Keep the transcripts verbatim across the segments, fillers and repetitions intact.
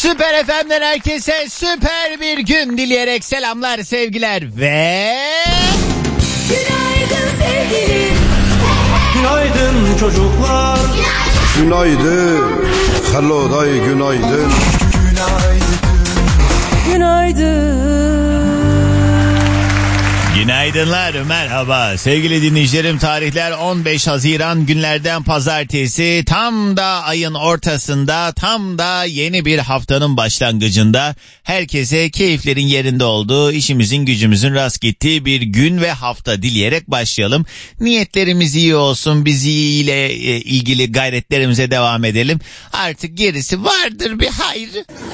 Süper F M'den herkese süper bir gün dileyerek selamlar, sevgiler ve... Günaydın sevgilim. Günaydın çocuklar. Günaydın. Hello day, günaydın. Günaydın. Günaydınlar, merhaba sevgili dinleyicilerim. Tarihler on beş Haziran, günlerden pazartesi, tam da ayın ortasında, tam da yeni bir haftanın başlangıcında. Herkese keyiflerin yerinde olduğu, işimizin gücümüzün rast gittiği bir gün ve hafta dileyerek başlayalım. Niyetlerimiz iyi olsun, biz iyi ile ilgili gayretlerimize devam edelim. Artık gerisi vardır bir hayır.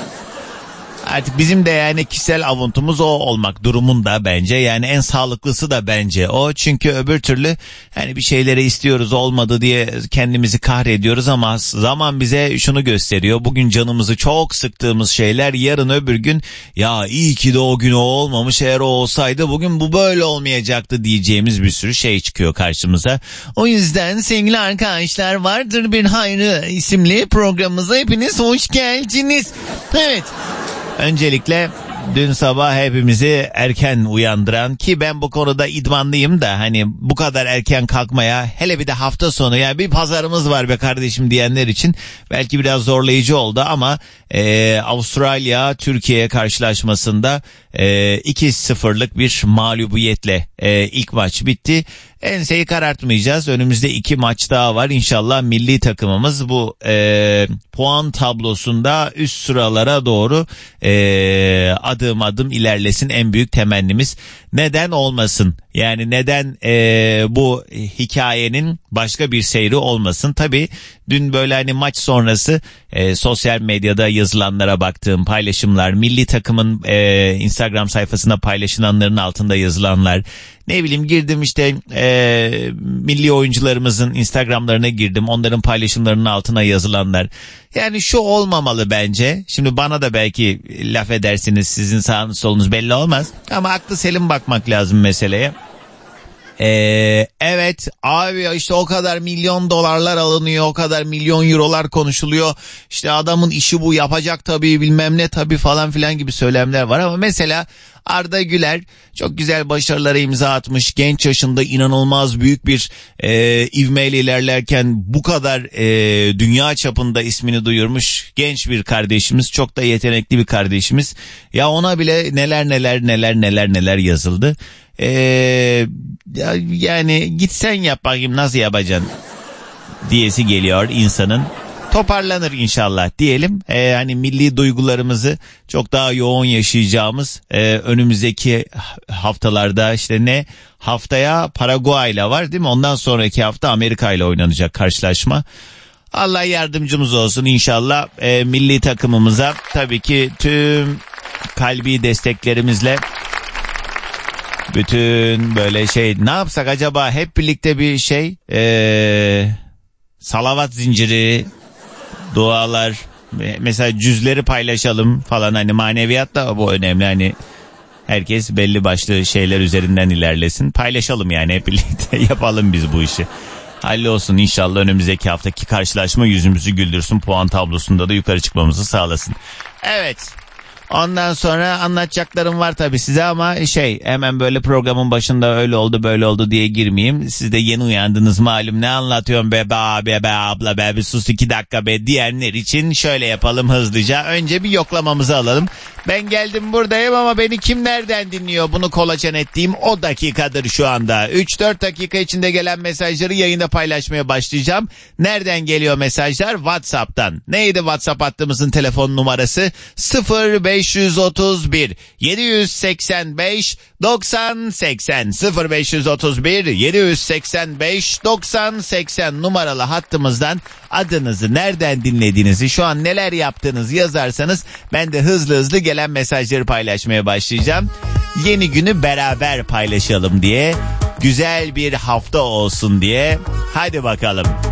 Artık bizim de yani kişisel avuntumuz o olmak durumunda bence. Yani en sağlıklısı da bence o. Çünkü öbür türlü hani bir şeyleri istiyoruz, olmadı diye kendimizi kahrediyoruz ama zaman bize şunu gösteriyor. Bugün canımızı çok sıktığımız şeyler yarın öbür gün ya iyi ki de o gün o olmamış, eğer o olsaydı bugün bu böyle olmayacaktı diyeceğimiz bir sürü şey çıkıyor karşımıza. O yüzden sevgili arkadaşlar, Vardır Bir Hayrı isimli programımıza hepiniz hoş geldiniz. Evet. Öncelikle dün sabah hepimizi erken uyandıran, ki ben bu konuda idmanlıyım da hani bu kadar erken kalkmaya, hele bir de hafta sonu ya bir pazarımız var be kardeşim diyenler için belki biraz zorlayıcı oldu ama e, Avustralya Türkiye karşılaşmasında e, iki sıfırlık bir mağlubiyetle e, ilk maç bitti. Enseyi karartmayacağız. Önümüzde iki maç daha var. İnşallah milli takımımız bu e, puan tablosunda üst sıralara doğru e, adım adım ilerlesin. En büyük temennimiz. Neden olmasın? Yani neden e, bu hikayenin başka bir seyri olmasın? Tabii dün böyle hani maç sonrası e, sosyal medyada yazılanlara baktığım paylaşımlar, milli takımın e, Instagram sayfasında paylaşılanların altında yazılanlar, ne bileyim girdim işte e, milli oyuncularımızın Instagramlarına girdim, onların paylaşımlarının altına yazılanlar. Yani şu olmamalı bence. Şimdi bana da belki laf edersiniz, sizin sağınız solunuz belli olmaz ama aklı selim bakmak lazım meseleye. Ee, evet abi işte o kadar milyon dolarlar alınıyor, o kadar milyon eurolar konuşuluyor, işte adamın işi bu, yapacak tabii, bilmem ne tabii falan filan gibi söylemler var ama mesela Arda Güler çok güzel başarılara imza atmış, genç yaşında inanılmaz büyük bir e, ivmeyle ilerlerken bu kadar e, dünya çapında ismini duyurmuş genç bir kardeşimiz, çok da yetenekli bir kardeşimiz. Ya ona bile neler neler neler neler neler yazıldı. Ee, yani gitsen yap bakayım, nasıl yapacaksın diyesi geliyor insanın. Toparlanır inşallah diyelim. Ee, hani milli duygularımızı çok daha yoğun yaşayacağımız e, önümüzdeki haftalarda, işte ne haftaya Paraguay ile var değil mi? Ondan sonraki hafta Amerika ile oynanacak karşılaşma. Allah yardımcımız olsun inşallah. E, milli takımımıza tabii ki tüm kalbi desteklerimizle, bütün böyle şey ne yapsak acaba, hep birlikte bir şey ee, salavat zinciri, dualar, mesela cüzleri paylaşalım falan, hani maneviyat da bu önemli, hani herkes belli başlı şeyler üzerinden ilerlesin, paylaşalım yani, hep birlikte yapalım biz bu işi. Hallolsun inşallah, önümüzdeki haftaki karşılaşma yüzümüzü güldürsün, puan tablosunda da yukarı çıkmamızı sağlasın. Evet. Ondan sonra anlatacaklarım var tabii size ama şey, hemen böyle programın başında öyle oldu böyle oldu diye girmeyeyim. Siz de yeni uyandınız malum, ne anlatıyorsun be be abi be abla be bir sus iki dakika be diyenler için şöyle yapalım hızlıca. Önce bir yoklamamızı alalım. Ben geldim buradayım ama beni kim nereden dinliyor, bunu kolaçan ettiğim o dakikadır şu anda. üç dört dakika içinde gelen mesajları yayında paylaşmaya başlayacağım. Nereden geliyor mesajlar? WhatsApp'tan. Neydi WhatsApp hattımızın telefon numarası? sıfır beş otuz bir yedi seksen beş doksan seksen sıfır beş otuz bir yedi seksen beş doksan seksen numaralı hattımızdan adınızı, nereden dinlediğinizi, şu an neler yaptığınızı yazarsanız ben de hızlı hızlı gelen mesajları paylaşmaya başlayacağım. Yeni günü beraber paylaşalım diye, güzel bir hafta olsun diye. Hadi bakalım.